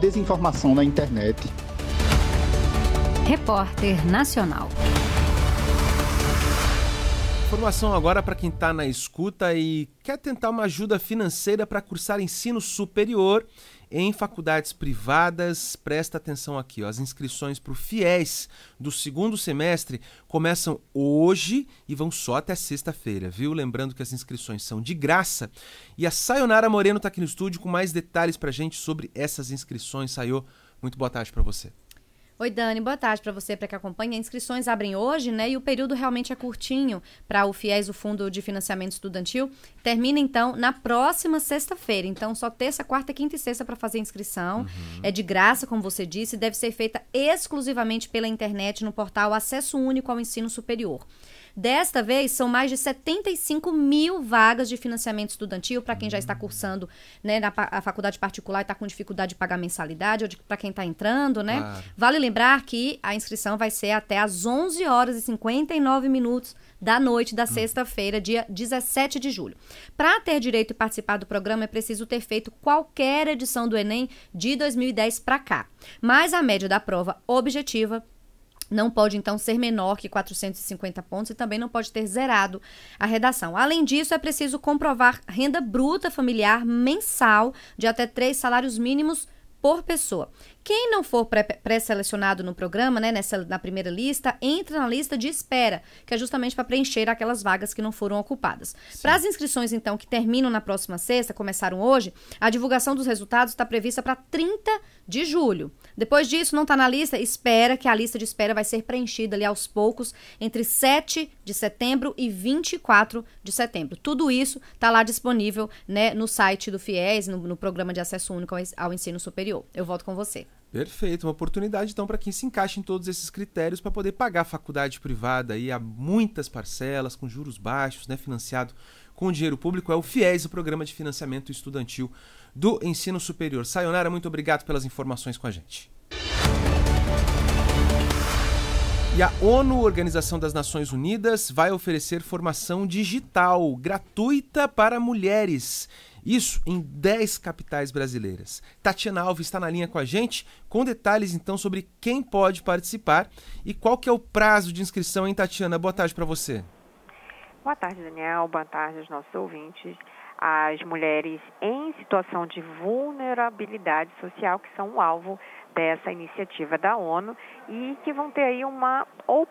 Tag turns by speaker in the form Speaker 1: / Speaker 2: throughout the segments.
Speaker 1: desinformação na internet.
Speaker 2: Repórter Nacional.
Speaker 3: Informação agora para quem está na escuta e quer tentar uma ajuda financeira para cursar ensino superior em faculdades privadas. Presta atenção aqui, ó. As inscrições para o FIES do segundo semestre começam hoje e vão só até sexta-feira, viu? Lembrando que as inscrições são de graça. E a Sayonara Moreno está aqui no estúdio com mais detalhes para a gente sobre essas inscrições. Sayo, muito boa tarde para você.
Speaker 4: Oi, Dani, boa tarde para você, para que acompanha. As inscrições abrem hoje, né? E o período realmente é curtinho para o FIES, o Fundo de Financiamento Estudantil. Termina, então, na próxima sexta-feira. Então, só terça, quarta, quinta e sexta para fazer a inscrição. É de graça, como você disse, e deve ser feita exclusivamente pela internet no portal Acesso Único ao Ensino Superior. Desta vez, são mais de 75 mil vagas de financiamento estudantil para quem já está cursando, né, a faculdade particular e está com dificuldade de pagar mensalidade, ou para quem está entrando, né? Claro. Vale lembrar que a inscrição vai ser até às 11 horas e 59 minutos da noite da sexta-feira, dia 17 de julho. Para ter direito e participar do programa, é preciso ter feito qualquer edição do Enem de 2010 para cá. Mas a média da prova objetiva não pode, então, ser menor que 450 pontos e também não pode ter zerado a redação. Além disso, é preciso comprovar renda bruta familiar mensal de até 3 salários mínimos por pessoa. Quem não for pré-selecionado no programa, né, na primeira lista, entra na lista de espera, que é justamente para preencher aquelas vagas que não foram ocupadas. Para as inscrições, então, que terminam na próxima sexta, começaram hoje, a divulgação dos resultados está prevista para 30 de julho. Depois disso, não está na lista, espera que a lista de espera vai ser preenchida ali aos poucos entre 7 de setembro e 24 de setembro. Tudo isso está lá disponível, né, no site do FIES, no Programa de Acesso Único ao Ensino Superior. Eu volto com você.
Speaker 3: Perfeito, uma oportunidade então para quem se encaixa em todos esses critérios para poder pagar a faculdade privada aí, há muitas parcelas, com juros baixos, né, financiado com dinheiro público. É o FIES, o Programa de Financiamento Estudantil do Ensino Superior. Sayonara, muito obrigado pelas informações com a gente. E a ONU, Organização das Nações Unidas, vai oferecer formação digital gratuita para mulheres. Isso em 10 capitais brasileiras. Tatiana Alves está na linha com a gente, com detalhes então sobre quem pode participar e qual que é o prazo de inscrição, hein, Tatiana? Boa tarde para você.
Speaker 5: Boa tarde, Daniel. Boa tarde aos nossos ouvintes. As mulheres em situação de vulnerabilidade social, que são o alvo dessa iniciativa da ONU e que vão ter aí uma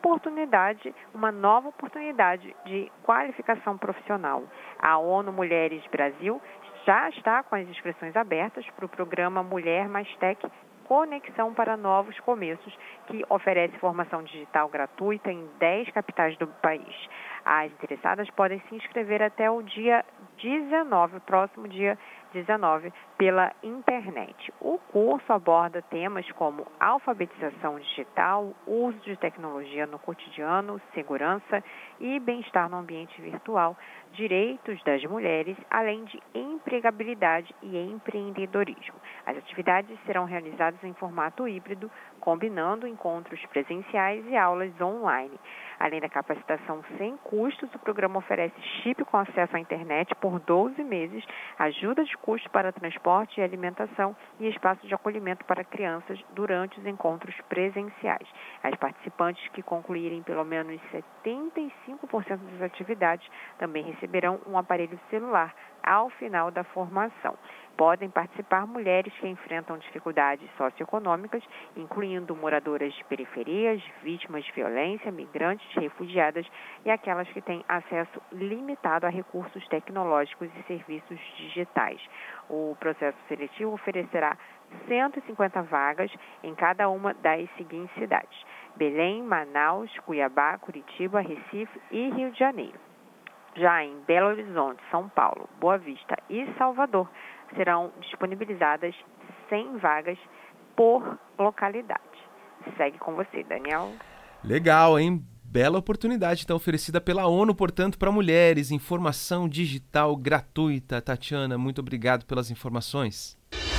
Speaker 5: nova oportunidade de qualificação profissional. A ONU Mulheres Brasil já está com as inscrições abertas para o programa Mulher Mais Tech Conexão para Novos Começos, que oferece formação digital gratuita em 10 capitais do país. As interessadas podem se inscrever até o dia 19, próximo dia 19, pela internet. O curso aborda temas como alfabetização digital, uso de tecnologia no cotidiano, segurança e bem-estar no ambiente virtual, direitos das mulheres, além de empregabilidade e empreendedorismo. As atividades serão realizadas em formato híbrido, combinando encontros presenciais e aulas online. Além da capacitação sem custos, o programa oferece chip com acesso à internet por 12 meses, ajuda de custo para transporte e alimentação e espaço de acolhimento para crianças durante os encontros presenciais. As participantes que concluírem pelo menos 75% das atividades também receberão um aparelho celular ao final da formação. Podem participar mulheres que enfrentam dificuldades socioeconômicas, incluindo moradoras de periferias, vítimas de violência, migrantes, refugiadas e aquelas que têm acesso limitado a recursos tecnológicos e serviços digitais. O processo seletivo oferecerá 150 vagas em cada uma das seguintes cidades: Belém, Manaus, Cuiabá, Curitiba, Recife e Rio de Janeiro. Já em Belo Horizonte, São Paulo, Boa Vista e Salvador, serão disponibilizadas 100 vagas por localidade. Segue com você, Daniel.
Speaker 3: Legal, hein? Bela oportunidade, então, oferecida pela ONU, portanto, para mulheres. Informação digital gratuita. Tatiana, muito obrigado pelas informações.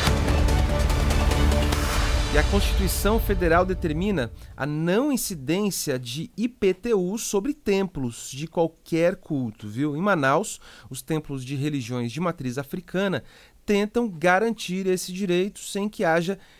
Speaker 3: E a Constituição Federal determina a não incidência de IPTU sobre templos de qualquer culto, viu? Em Manaus, os templos de religiões de matriz africana tentam garantir esse direito sem que haja